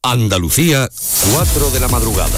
Andalucía, 4 de la madrugada.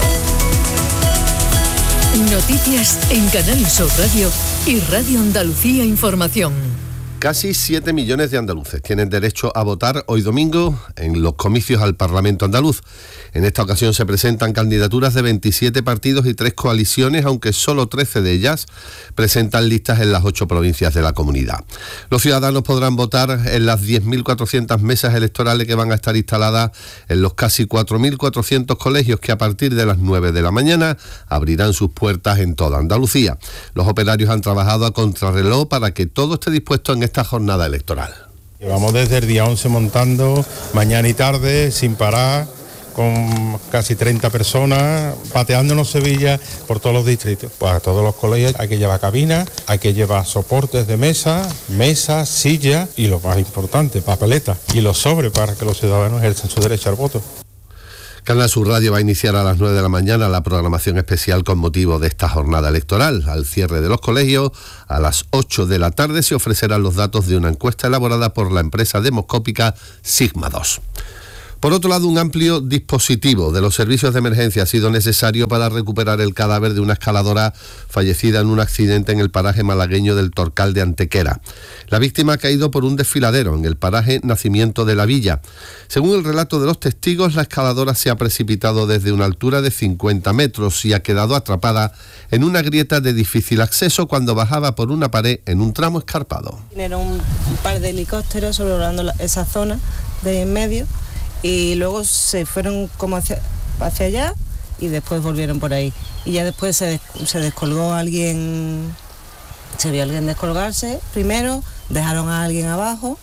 Noticias en Canal Sur Radio y Radio Andalucía Información. Casi 7 millones de andaluces tienen derecho a votar hoy domingo en los comicios al Parlamento andaluz. En esta ocasión se presentan candidaturas de 27 partidos y 3 coaliciones, aunque solo 13 de ellas presentan listas en las 8 provincias de la comunidad. Los ciudadanos podrán votar en las 10.400 mesas electorales que van a estar instaladas en los casi 4.400 colegios que a partir de las 9 de la mañana abrirán sus puertas en toda Andalucía. Los operarios han trabajado a contrarreloj para que todo esté dispuesto en esta jornada electoral. Llevamos desde el día 11 montando, mañana y tarde, sin parar, con casi 30 personas, pateándonos Sevilla por todos los distritos. Pues a todos los colegios hay que llevar cabinas, hay que llevar soportes de mesas, sillas y lo más importante, papeletas y los sobres para que los ciudadanos ejerzan su derecho al voto. Canal Sur Radio va a iniciar a las 9 de la mañana la programación especial con motivo de esta jornada electoral. Al cierre de los colegios, a las 8 de la tarde, se ofrecerán los datos de una encuesta elaborada por la empresa demoscópica Sigma 2. Por otro lado, un amplio dispositivo de los servicios de emergencia ha sido necesario para recuperar el cadáver de una escaladora fallecida en un accidente en el paraje malagueño del Torcal de Antequera. La víctima ha caído por un desfiladero en el paraje Nacimiento de la Villa. Según el relato de los testigos, la escaladora se ha precipitado desde una altura de 50 metros y ha quedado atrapada en una grieta de difícil acceso cuando bajaba por una pared en un tramo escarpado. Era un par de helicópteros sobrevolando esa zona de en medio. Y luego se fueron como hacia allá y después volvieron por ahí. Y ya después se descolgó alguien, se vio a alguien descolgarse primero, dejaron a alguien abajo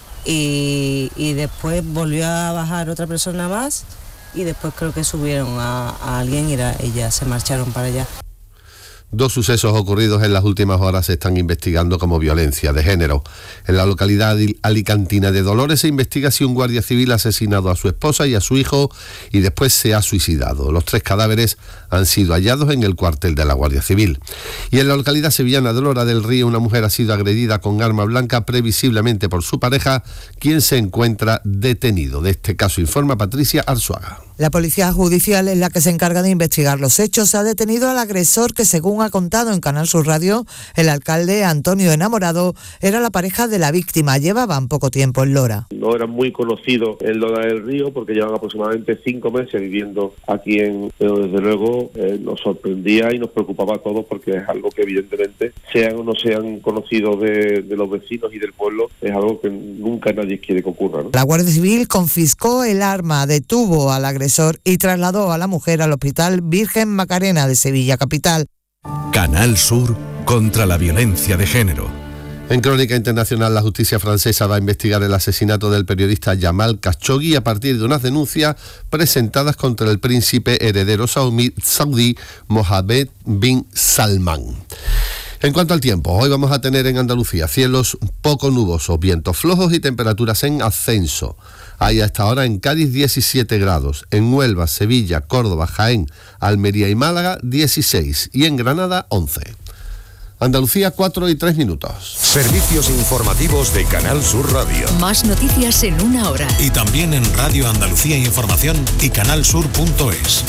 y después volvió a bajar otra persona más y después creo que subieron a alguien y ya se marcharon para allá. 2 sucesos ocurridos en las últimas horas se están investigando como violencia de género. En la localidad alicantina de Dolores se investiga si un guardia civil ha asesinado a su esposa y a su hijo y después se ha suicidado. Los 3 cadáveres han sido hallados en el cuartel de la Guardia Civil. Y en la localidad sevillana de Lora del Río, una mujer ha sido agredida con arma blanca previsiblemente por su pareja, quien se encuentra detenido. De este caso informa Patricia Arzuaga. La policía judicial es la que se encarga de investigar los hechos. Ha detenido al agresor que, según ha contado en Canal Sur Radio, el alcalde Antonio Enamorado era la pareja de la víctima. Llevaban poco tiempo en Lora. No eran muy conocidos en Lora del Río porque llevan aproximadamente 5 meses viviendo aquí pero desde luego nos sorprendía y nos preocupaba a todos porque es algo que evidentemente, sean o no sean conocidos de los vecinos y del pueblo, es algo que nunca nadie quiere que ocurra, ¿no? La Guardia Civil confiscó el arma, detuvo al agresor y trasladó a la mujer al Hospital Virgen Macarena de Sevilla capital. Canal Sur contra la violencia de género. En crónica internacional, la justicia francesa va a investigar el asesinato del periodista Jamal Khashoggi a partir de unas denuncias presentadas contra el príncipe heredero saudí Mohammed bin Salman. En cuanto al tiempo, hoy vamos a tener en Andalucía cielos poco nubosos, vientos flojos y temperaturas en ascenso. Hay a esta hora en Cádiz 17 grados, en Huelva, Sevilla, Córdoba, Jaén, Almería y Málaga 16 y en Granada 11. Andalucía 4 y 3 minutos. Servicios informativos de Canal Sur Radio. Más noticias en una hora. Y también en Radio Andalucía Información y canalsur.es.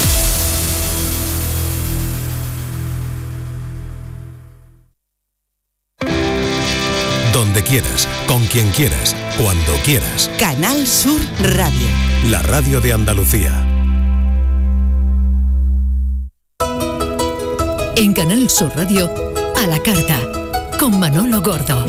Donde quieras, con quien quieras, cuando quieras. Canal Sur Radio. La radio de Andalucía. En Canal Sur Radio, a la carta, con Manolo Gordo.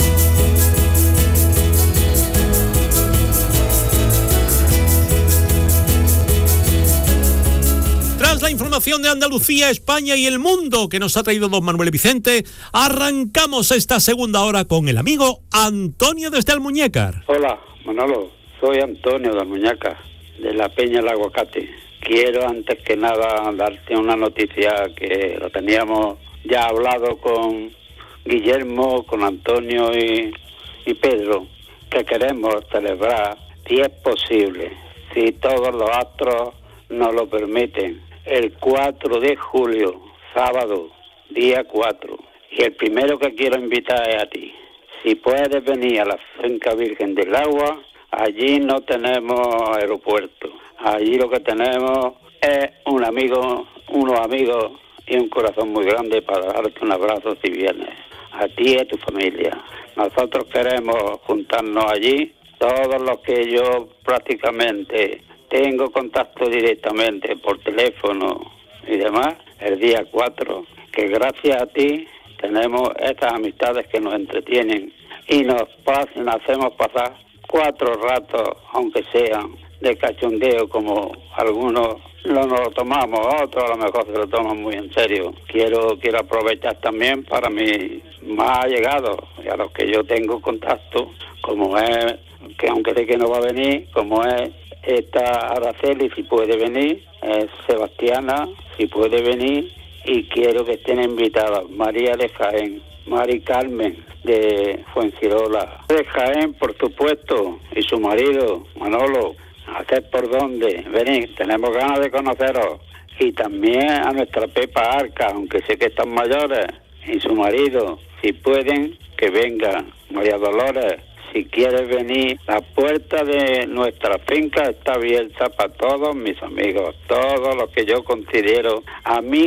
Tras la información de Andalucía, España y el mundo que nos ha traído don Manuel Vicente, arrancamos esta segunda hora con el amigo Antonio desde Almuñécar. Hola, Manolo, soy Antonio de Almuñécar, de la Peña del Aguacate. Quiero antes que nada darte una noticia que lo teníamos ya hablado con Guillermo, con Antonio y Pedro, que queremos celebrar, si es posible, si todos los astros nos lo permiten, el 4 de julio, sábado, día 4. Y el primero que quiero invitar es a ti. Si puedes venir a la Finca Virgen del Agua, allí no tenemos aeropuerto. Allí lo que tenemos es unos amigos y un corazón muy grande para darte un abrazo si vienes, a ti y a tu familia. Nosotros queremos juntarnos allí, todos los que yo prácticamente tengo contacto directamente por teléfono y demás, el día 4, que gracias a ti tenemos estas amistades que nos entretienen y nos hacemos pasar 4 ratos, aunque sean de cachondeo, como algunos no nos lo tomamos, otros a lo mejor se lo toman muy en serio. Quiero aprovechar también para mis más allegados y a los que yo tengo contacto, como es, que aunque sé que no va a venir, como es esta Araceli, si puede venir, es Sebastiana, si puede venir, y quiero que estén invitadas María de Jaén, Mari Carmen de Fuengirola, de Jaén, por supuesto, y su marido, Manolo. ¿Hacer por dónde? Venid, tenemos ganas de conoceros. Y también a nuestra Pepa Arca, aunque sé que están mayores, y su marido, si pueden, que vengan. María Dolores, si quieres venir, la puerta de nuestra finca está abierta para todos mis amigos, todos los que yo considero amigos.